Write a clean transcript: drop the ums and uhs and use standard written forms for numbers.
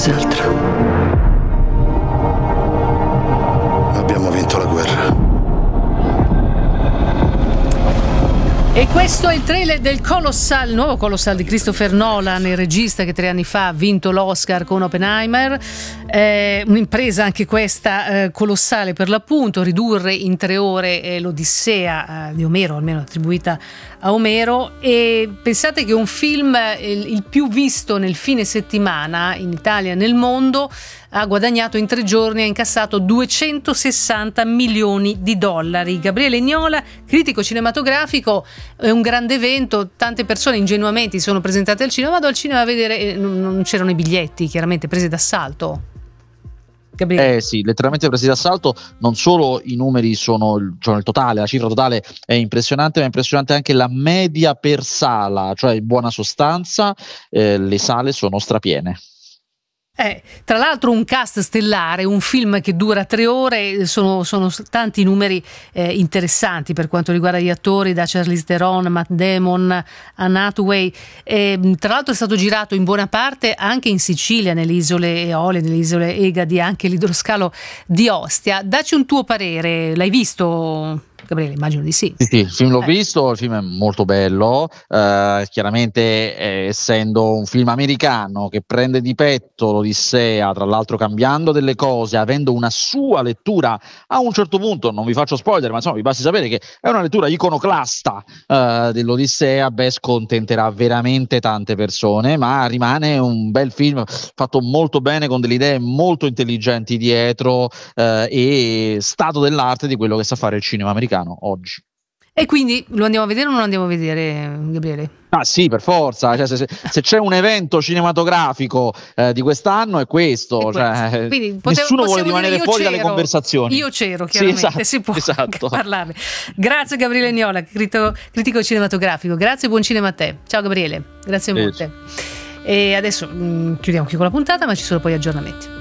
qualcos'altro. Abbiamo vinto la guerra. E questo è il trailer del Colossal, il nuovo Colossal di Christopher Nolan, il regista che 3 anni fa ha vinto l'Oscar con Oppenheimer. Un'impresa anche questa colossale per l'appunto, ridurre in 3 ore l'Odissea di Omero, almeno attribuita a Omero. E pensate che un film il più visto nel fine settimana in Italia e nel mondo ha guadagnato in 3 giorni, ha incassato $260 milioni. Gabriele Ignola, critico cinematografico, è un grande evento, tante persone ingenuamente sono presentate al cinema, vado al cinema a vedere, non c'erano i biglietti, chiaramente presi d'assalto. Gabriele. Sì, letteralmente presi d'assalto. Non solo i numeri sono il totale, la cifra totale è impressionante, ma è impressionante anche la media per sala, cioè in buona sostanza le sale sono strapiene. Tra l'altro un cast stellare, un film che dura 3 ore, sono tanti numeri interessanti per quanto riguarda gli attori, da Charlize Theron, Matt Damon, Anne Hathaway. Tra l'altro è stato girato in buona parte anche in Sicilia, nelle isole Eolie, nelle isole Egadi, anche l'idroscalo di Ostia. Dacci un tuo parere, l'hai visto, Gabriele? Immagino di sì. Sì, il film l'ho visto, il film è molto bello, chiaramente essendo un film americano che prende di petto l'Odissea, tra l'altro cambiando delle cose, avendo una sua lettura, a un certo punto, non vi faccio spoiler, ma insomma vi basti sapere che è una lettura iconoclasta dell'Odissea, scontenterà veramente tante persone, ma rimane un bel film fatto molto bene, con delle idee molto intelligenti dietro, e stato dell'arte di quello che sa fare il cinema americano oggi. E quindi lo andiamo a vedere o non lo andiamo a vedere, Gabriele? Ah sì, per forza, cioè, se c'è un evento cinematografico di quest'anno è questo, cioè, quindi nessuno vuole rimanere fuori dalle conversazioni. Io c'ero, chiaramente, si può parlarne. Grazie Gabriele Ignola, critico cinematografico, grazie e buon cinema a te. Ciao Gabriele, grazie molte. E adesso chiudiamo qui con la puntata, ma ci sono poi aggiornamenti.